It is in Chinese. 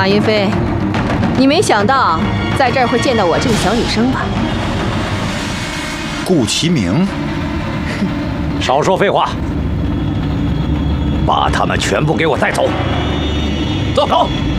马云飞，你没想到在这儿会见到我这个小女生吧？ 顾其明， 少说废话，把他们全部给我带走。走。